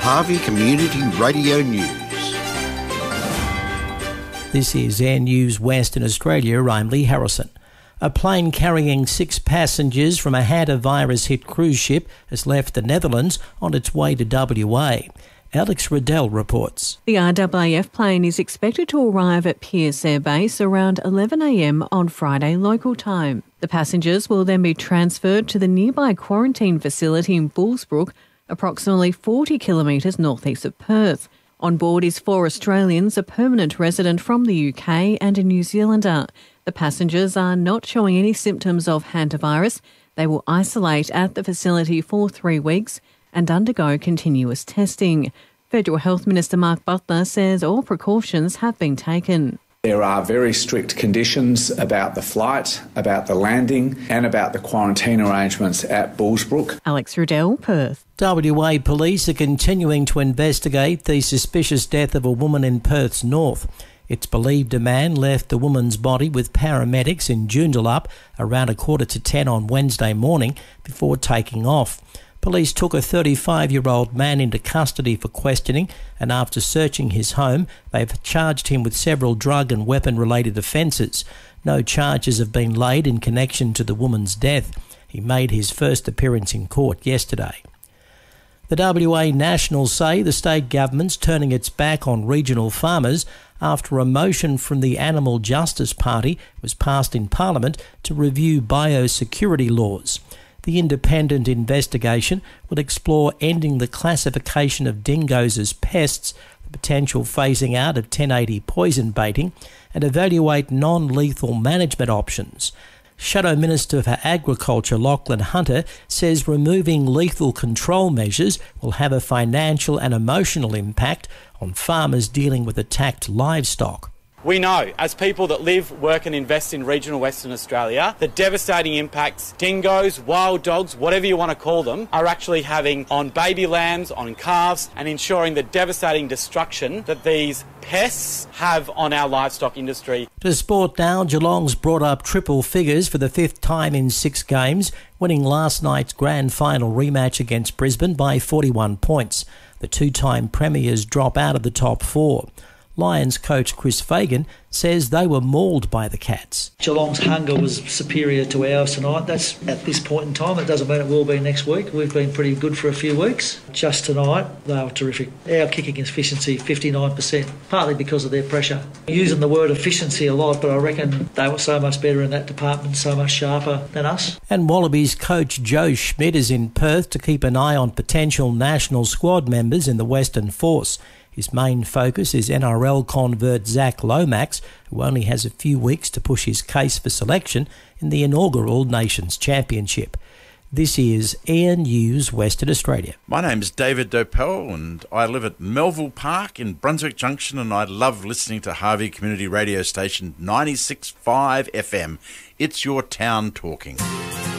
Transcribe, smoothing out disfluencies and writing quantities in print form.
Harvey Community Radio News. This is Air News Western Australia. I'm Lee Harrison. A plane carrying 6 passengers from a hantavirus-hit cruise ship has left the Netherlands on its way to WA. Alex Riddell reports. The RAAF plane is expected to arrive at Pearce Air Base around 11 a.m. on Friday local time. The passengers will then be transferred to the nearby quarantine facility in Bullsbrook, approximately 40 kilometres northeast of Perth. On board is 4 Australians, a permanent resident from the UK and a New Zealander. The passengers are not showing any symptoms of hantavirus. They will isolate at the facility for 3 weeks and undergo continuous testing. Federal Health Minister Mark Butler says all precautions have been taken. There are very strict conditions about the flight, about the landing and about the quarantine arrangements at Bullsbrook. Alex Riddell, Perth. WA police are continuing to investigate the suspicious death of a woman in Perth's north. It's believed a man left the woman's body with paramedics in Joondalup around 9:45 on Wednesday morning before taking off. Police took a 35-year-old man into custody for questioning, and after searching his home, they've charged him with several drug and weapon-related offences. No charges have been laid in connection to the woman's death. He made his first appearance in court yesterday. The WA Nationals say the state government's turning its back on regional farmers after a motion from the Animal Justice Party was passed in Parliament to review biosecurity laws. The independent investigation will explore ending the classification of dingoes as pests, the potential phasing out of 1080 poison baiting, and evaluate non-lethal management options. Shadow Minister for Agriculture Lachlan Hunter says removing lethal control measures will have a financial and emotional impact on farmers dealing with attacked livestock. We know, as people that live, work and invest in regional Western Australia, the devastating impacts dingoes, wild dogs, whatever you want to call them, are actually having on baby lambs, on calves, and ensuring the devastating destruction that these pests have on our livestock industry. To sport now, Geelong's brought up triple figures for the 5th time in 6 games, winning last night's grand final rematch against Brisbane by 41 points. The 2-time premiers drop out of the top 4. Lions coach Chris Fagan says they were mauled by the Cats. Geelong's hunger was superior to ours tonight. That's at this point in time. It doesn't mean it will be next week. We've been pretty good for a few weeks. Just tonight, they were terrific. Our kicking efficiency, 59%, partly because of their pressure. Using the word efficiency a lot, but I reckon they were so much better in that department, so much sharper than us. And Wallabies coach Joe Schmidt is in Perth to keep an eye on potential national squad members in the Western Force. His main focus is NRL convert Zach Lomax, who only has a few weeks to push his case for selection in the inaugural Nations Championship. This is Air News Western Australia. My name is David Dopel and I live at Melville Park in Brunswick Junction, and I love listening to Harvey Community Radio Station 96.5 FM. It's your town talking.